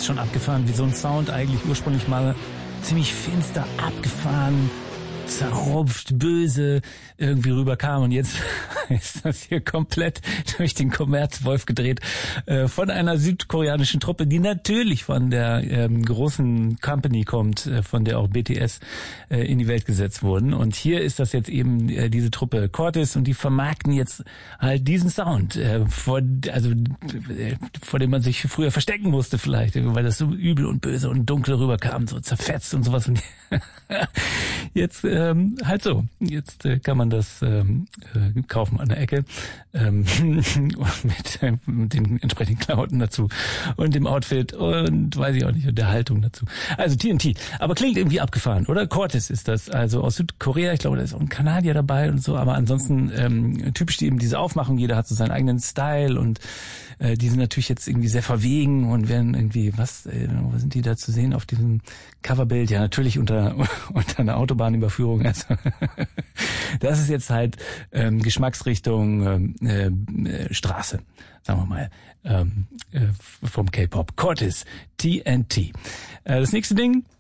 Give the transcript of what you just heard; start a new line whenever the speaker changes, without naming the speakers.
jetzt schon abgefahren, wie so ein Sound eigentlich ursprünglich mal ziemlich finster, abgefahren, zerrupft, böse irgendwie rüberkam und jetzt ist das hier komplett durch den Kommerzwolf gedreht von einer südkoreanischen Truppe, die natürlich von der großen Company kommt, von der auch BTS in die Welt gesetzt wurden. Und hier ist das jetzt eben diese Truppe Cortez und die vermarkten jetzt halt diesen Sound, vor dem man sich früher verstecken musste vielleicht, weil das so übel und böse und dunkel rüberkam, so zerfetzt und sowas. Und jetzt halt so. Jetzt kann man das kaufen an der Ecke mit den entsprechenden Klamotten dazu und dem Outfit und weiß ich auch nicht, und der Haltung dazu. Also TNT. Aber klingt irgendwie abgefahren, oder? Cortez ist das, also aus Südkorea. Ich glaube, da ist auch ein Kanadier dabei und so. Aber ansonsten typisch eben diese Aufmachung. Jeder hat so seinen eigenen Style und die sind natürlich jetzt irgendwie sehr verwegen und werden irgendwie, wo sind die da zu sehen auf diesem Coverbild? Ja, natürlich unter einer Autobahnüberführung. Also das ist jetzt halt Geschmacksrichtung Straße, sagen wir mal, vom K-Pop. Cortez, TNT. Das nächste Ding